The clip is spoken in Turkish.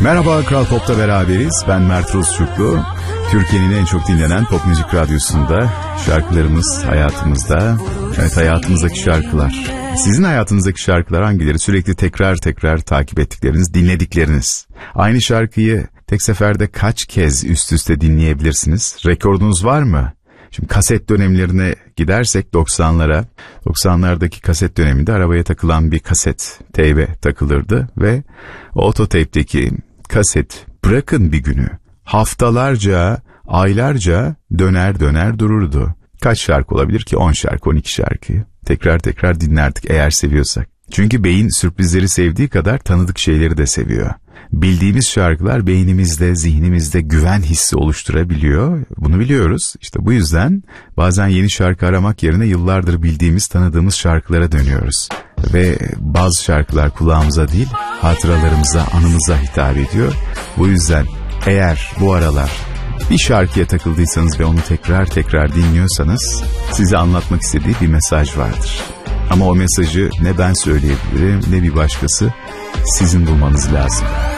Merhaba, Kral Pop'ta beraberiz. Ben Mert Rusçuklu. Türkiye'nin en çok dinlenen pop müzik radyosunda şarkılarımız hayatımızda. Evet, hayatımızdaki şarkılar. Sizin hayatınızdaki şarkılar hangileri? Sürekli tekrar takip ettikleriniz, dinledikleriniz. Aynı şarkıyı tek seferde kaç kez üst üste dinleyebilirsiniz? Rekordunuz var mı? Şimdi kaset dönemlerine gidersek 90'lardaki kaset döneminde arabaya takılan bir kaset teybe takılırdı ve ototeypteki kaset bırakın bir günü haftalarca, aylarca döner dururdu. Kaç şarkı olabilir ki? 10 şarkı, 12 şarkı. Tekrar dinlerdik eğer seviyorsak. Çünkü beyin sürprizleri sevdiği kadar tanıdık şeyleri de seviyor. Bildiğimiz şarkılar beynimizde, zihnimizde güven hissi oluşturabiliyor. Bunu biliyoruz. İşte bu yüzden bazen yeni şarkı aramak yerine yıllardır bildiğimiz, tanıdığımız şarkılara dönüyoruz. Ve bazı şarkılar kulağımıza değil, hatıralarımıza, anımıza hitap ediyor. Bu yüzden eğer bu aralar bir şarkıya takıldıysanız ve onu tekrar dinliyorsanız size anlatmak istediği bir mesaj vardır. Ama o mesajı ne ben söyleyebilirim ne bir başkası, sizin bulmanız lazım.